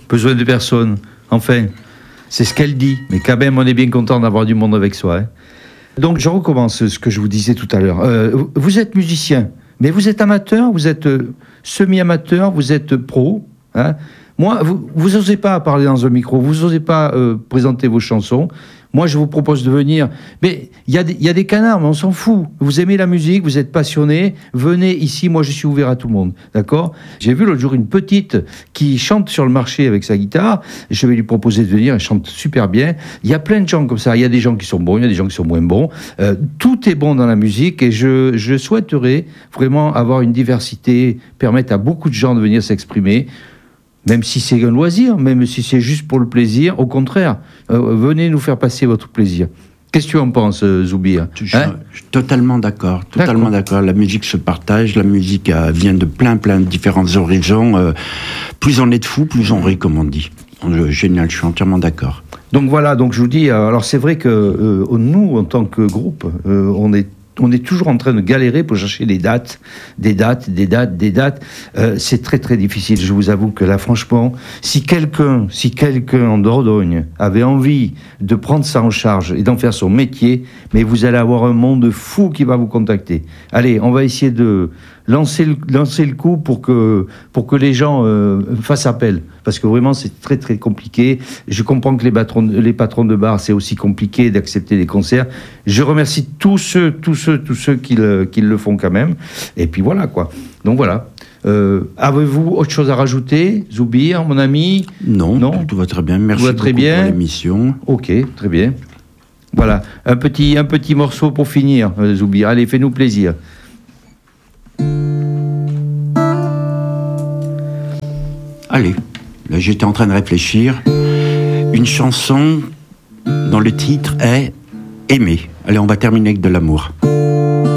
besoin de personne. Enfin, c'est ce qu'elle dit. Mais quand même, on est bien content d'avoir du monde avec soi. Hein. Donc, je recommence ce que je vous disais tout à l'heure. Vous êtes musicien, mais vous êtes amateur, vous êtes semi-amateur, vous êtes pro. Hein. Moi, vous n'osez pas parler dans un micro, vous n'osez pas présenter vos chansons. Moi, je vous propose de venir. Mais il y a des canards, mais on s'en fout. Vous aimez la musique, vous êtes passionné. Venez ici, moi, je suis ouvert à tout le monde. D'accord ? J'ai vu l'autre jour une petite qui chante sur le marché avec sa guitare. Je vais lui proposer de venir. Elle chante super bien. Il y a plein de gens comme ça. Il y a des gens qui sont bons, il y a des gens qui sont moins bons. Tout est bon dans la musique et je souhaiterais vraiment avoir une diversité, permettre à beaucoup de gens de venir s'exprimer. Même si c'est un loisir, même si c'est juste pour le plaisir, au contraire, venez nous faire passer votre plaisir. Qu'est-ce que tu en penses, Zoubir ? Je suis totalement d'accord, d'accord. La musique se partage, la musique vient de plein de différents horizons. Plus on est de fous, plus on rit, comme on dit. Génial, je suis entièrement d'accord. Donc voilà, donc je vous dis, alors c'est vrai que nous, en tant que groupe, on est toujours en train de galérer pour chercher des dates. C'est très très difficile. Je vous avoue que là, franchement, si quelqu'un en Dordogne avait envie de prendre ça en charge et d'en faire son métier, mais vous allez avoir un monde fou qui va vous contacter. Allez, on va essayer de lancer le coup pour que les gens fassent appel. Parce que vraiment, c'est très, très compliqué. Je comprends que les patrons de bar, c'est aussi compliqué d'accepter des concerts. Je remercie tous ceux qui le font quand même. Et puis voilà, quoi. Donc voilà. Avez-vous autre chose à rajouter, Zoubir, mon ami ? Non, tout va très bien. Merci beaucoup pour l'émission. Ok, très bien. Voilà, un petit morceau pour finir, Zoubir. Allez, fais-nous plaisir. Allez, là j'étais en train de réfléchir. Une chanson dont le titre est Aimer. Allez, on va terminer avec de l'amour.